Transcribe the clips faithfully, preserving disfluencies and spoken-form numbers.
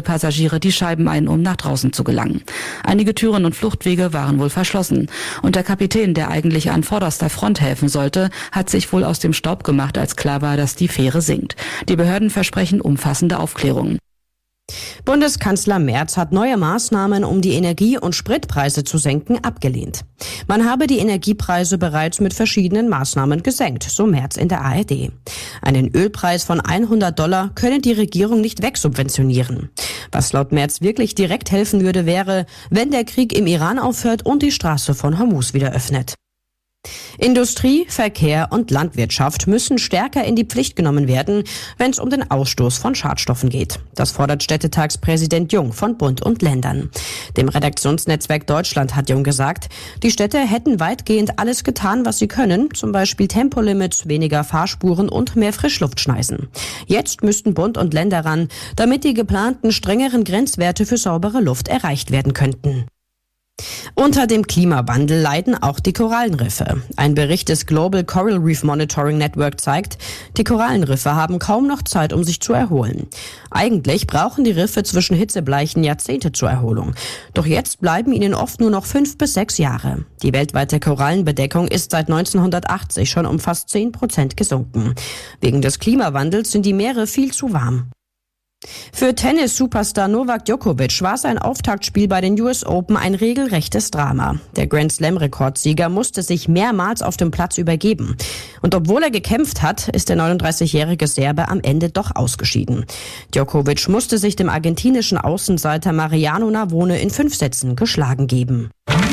Passagiere die Scheiben ein, um nach draußen zu gelangen. Einige Türen und Fluchtwege waren wohl verschlossen. Und der Kapitän, der eigentlich an vorderster Front helfen sollte, hat sich wohl aus dem Staub gemacht, als klar war, dass die Fähre sinkt. Die Behörden versprechen umfassende Aufklärungen. Bundeskanzler Merz hat neue Maßnahmen, um die Energie- und Spritpreise zu senken, abgelehnt. Man habe die Energiepreise bereits mit verschiedenen Maßnahmen gesenkt, so Merz in der A R D. Einen Ölpreis von hundert Dollar könne die Regierung nicht wegsubventionieren. Was laut Merz wirklich direkt helfen würde, wäre, wenn der Krieg im Iran aufhört und die Straße von Hormuz wieder öffnet. Industrie, Verkehr und Landwirtschaft müssen stärker in die Pflicht genommen werden, wenn es um den Ausstoß von Schadstoffen geht. Das fordert Städtetagspräsident Jung von Bund und Ländern. Dem Redaktionsnetzwerk Deutschland hat Jung gesagt, die Städte hätten weitgehend alles getan, was sie können, zum Beispiel Tempolimits, weniger Fahrspuren und mehr Frischluftschneisen. Jetzt müssten Bund und Länder ran, damit die geplanten strengeren Grenzwerte für saubere Luft erreicht werden könnten. Unter dem Klimawandel leiden auch die Korallenriffe. Ein Bericht des Global Coral Reef Monitoring Network zeigt, die Korallenriffe haben kaum noch Zeit, um sich zu erholen. Eigentlich brauchen die Riffe zwischen Hitzebleichen Jahrzehnte zur Erholung. Doch jetzt bleiben ihnen oft nur noch fünf bis sechs Jahre. Die weltweite Korallenbedeckung ist seit neunzehnhundertachtzig schon um fast zehn Prozent gesunken. Wegen des Klimawandels sind die Meere viel zu warm. Für Tennis-Superstar Novak Djokovic war sein Auftaktspiel bei den U S Open ein regelrechtes Drama. Der Grand-Slam-Rekordsieger musste sich mehrmals auf dem Platz übergeben. Und obwohl er gekämpft hat, ist der neununddreißigjährige Serbe am Ende doch ausgeschieden. Djokovic musste sich dem argentinischen Außenseiter Mariano Navone in fünf Sätzen geschlagen geben.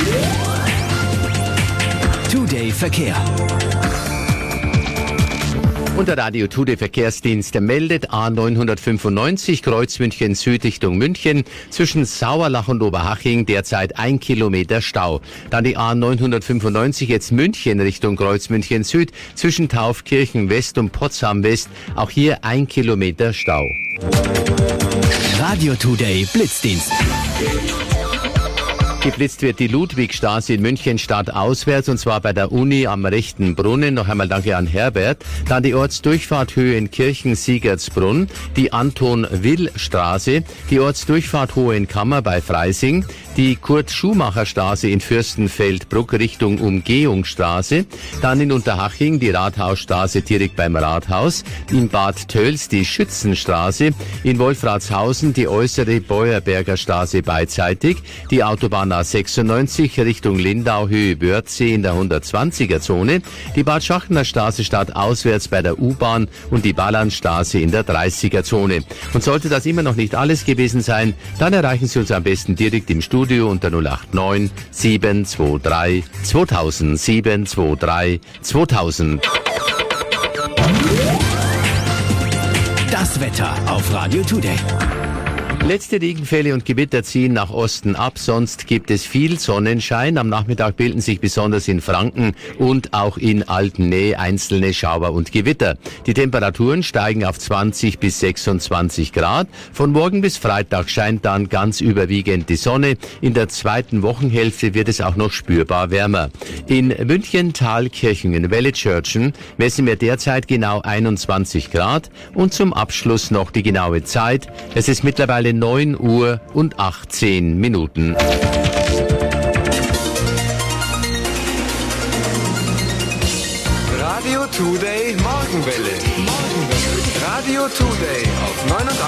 Today Verkehr. Und der Radio Today Verkehrsdienst meldet A neunhundertfünfundneunzig Kreuz München Süd Richtung München zwischen Sauerlach und Oberhaching derzeit ein Kilometer Stau. Dann die A neunhundertfünfundneunzig jetzt München Richtung Kreuz München Süd zwischen Taufkirchen West und Potsdam West. Auch hier ein Kilometer Stau. Radio Today Blitzdienst. Geblitzt wird die Ludwigstraße in München stadtauswärts und zwar bei der Uni am rechten Brunnen. Noch einmal danke an Herbert. Dann die Ortsdurchfahrt Hohenkirchen-Siegertsbrunn, die Anton-Will-Straße, die Ortsdurchfahrt Hohenkammer bei Freising, die Kurt-Schumacher-Straße in Fürstenfeldbruck Richtung Umgehungsstraße, dann in Unterhaching die Rathausstraße direkt beim Rathaus, in Bad Tölz die Schützenstraße, in Wolfratshausen die äußere Beuerberger Straße beidseitig, die Autobahn A sechsundneunzig Richtung Lindau Höhe Wörthsee in der hundertzwanziger Zone, die Bad Schachner Straße stadtauswärts bei der U-Bahn und die Ballernstraße in der dreißiger Zone. Und sollte das immer noch nicht alles gewesen sein, dann erreichen Sie uns am besten direkt im Studio unter null acht neun sieben zwei drei zweitausend sieben zwei drei zweitausend. Das Wetter auf Radio Today. Letzte Regenfälle und Gewitter ziehen nach Osten ab, sonst gibt es viel Sonnenschein. Am Nachmittag bilden sich besonders in Franken und auch in Altennähe einzelne Schauer und Gewitter. Die Temperaturen steigen auf zwanzig bis sechsundzwanzig Grad. Von morgen bis Freitag scheint dann ganz überwiegend die Sonne. In der zweiten Wochenhälfte wird es auch noch spürbar wärmer. In München, Thalkirchen, in Wellitzschörtchen messen wir derzeit genau einundzwanzig Grad. Und zum Abschluss noch die genaue Zeit. Es ist mittlerweile neun Uhr und achtzehn Minuten. Radio Today Morgenwelle. Morgenwelle. Radio Today auf neunundachtzig.